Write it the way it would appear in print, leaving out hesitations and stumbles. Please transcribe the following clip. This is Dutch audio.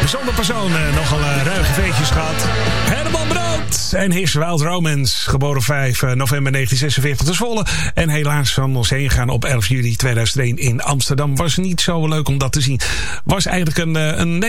Bijzonder persoon, nogal ruige veetjes gehad. Herman Brood en His Wild Romance, geboren 5 november 1946 te Zwolle. En helaas van ons heen gaan op 11 juli 2001 in Amsterdam. Was niet zo leuk om dat te zien. Was eigenlijk een